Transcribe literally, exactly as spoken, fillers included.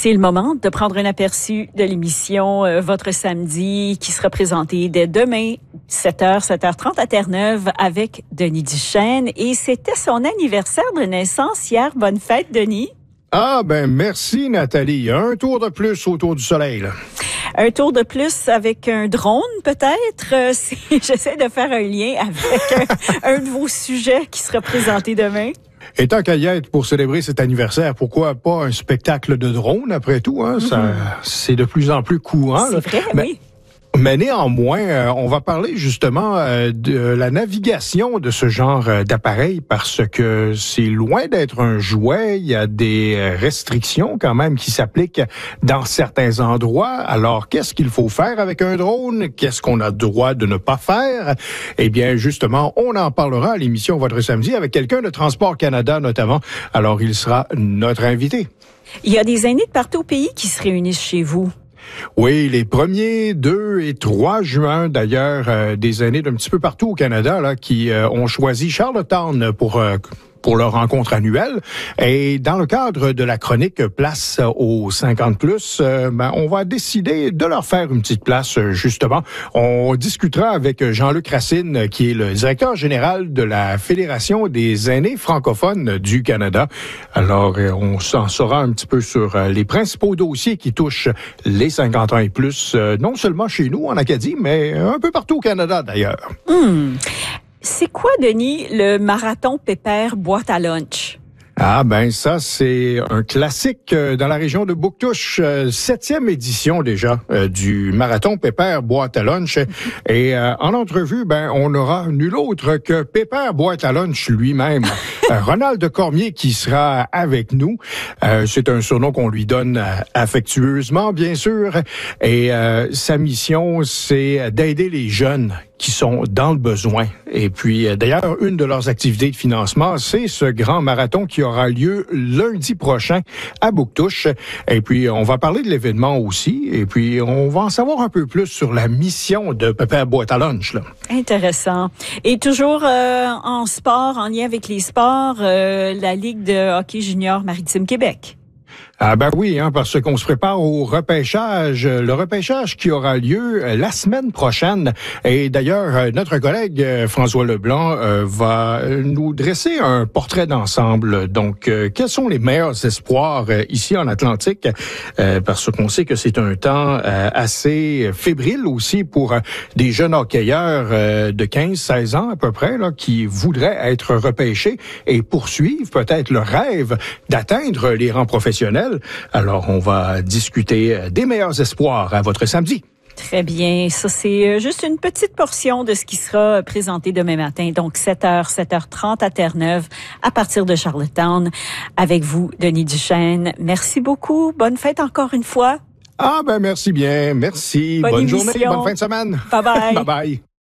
C'est le moment de prendre un aperçu de l'émission euh, Votre Samedi qui sera présentée dès demain, sept heures, sept heures trente à Terre-Neuve avec Denis Duchesne. Et c'était son anniversaire de naissance hier. Bonne fête, Denis. Ah, ben merci, Nathalie. Un tour de plus autour du soleil, là. Un tour de plus avec un drone, peut-être. Euh, J'essaie de faire un lien avec un, un de vos sujets qui sera présenté demain. Et tant qu'à y être pour célébrer cet anniversaire, pourquoi pas un spectacle de drone, après tout, hein? Mm-hmm. Ça, c'est de plus en plus courant. C'est vrai, mais, oui. Mais néanmoins, euh, on va parler justement euh, de la navigation de ce genre euh, d'appareil parce que c'est loin d'être un jouet. Il y a des restrictions quand même qui s'appliquent dans certains endroits. Alors, qu'est-ce qu'il faut faire avec un drone? Qu'est-ce qu'on a le droit de ne pas faire? Eh bien, justement, on en parlera à l'émission Votre Samedi avec quelqu'un de Transport Canada notamment. Alors, il sera notre invité. Il y a des aînés de partout au pays qui se réunissent chez vous. Oui, les premiers deux et trois juin, d'ailleurs, euh, des aînés d'un petit peu partout au Canada là, qui euh, ont choisi Charlottetown pour euh, pour leur rencontre annuelle. Et dans le cadre de la chronique Place aux cinquante plus, euh, ben, on va décider de leur faire une petite place, justement. On discutera avec Jean-Luc Racine, qui est le directeur général de la Fédération des aînés francophones du Canada. Alors, on s'en saura un petit peu sur les principaux dossiers qui touchent les cinquante ans et plus, non seulement chez nous, en Acadie, mais un peu partout au Canada, d'ailleurs. Mmh. C'est quoi, Denis, le marathon Pépère boîte à lunch? Ah ben ça, c'est un classique dans la région de Bouctouche, septième édition déjà euh, du marathon Pépère boîte à lunch. Et euh, en entrevue, ben on aura nul autre que Pépère boîte à lunch lui-même, Ronald Cormier, qui sera avec nous. Euh, c'est un surnom qu'on lui donne affectueusement, bien sûr. Et euh, sa mission, c'est d'aider les jeunes qui sont dans le besoin. Et puis, d'ailleurs, une de leurs activités de financement, c'est ce grand marathon qui aura lieu lundi prochain à Bouctouche. Et puis, on va parler de l'événement aussi. Et puis, on va en savoir un peu plus sur la mission de Pépère boîte à lunch, là. Intéressant. Et toujours euh, en sport, en lien avec les sports, euh, la Ligue de hockey junior Maritime Québec. Ah ben oui, hein, parce qu'on se prépare au repêchage, le repêchage qui aura lieu la semaine prochaine. Et d'ailleurs, notre collègue François Leblanc euh, va nous dresser un portrait d'ensemble. Donc, euh, quels sont les meilleurs espoirs euh, ici en Atlantique? Euh, parce qu'on sait que c'est un temps euh, assez fébrile aussi pour euh, des jeunes hockeyeurs euh, de quinze seize ans à peu près, là, qui voudraient être repêchés et poursuivre peut-être le rêve d'atteindre les rangs professionnels. Alors, on va discuter des meilleurs espoirs à Votre Samedi. Très bien. Ça, c'est juste une petite portion de ce qui sera présenté demain matin. Donc, sept heures, sept heures trente à Terre-Neuve, à partir de Charlottetown. Avec vous, Denis Duchesne. Merci beaucoup. Bonne fête encore une fois. Ah, ben merci bien. Merci. Bonne, bonne émission. journée. Bonne fin de semaine. Bye bye. Bye bye.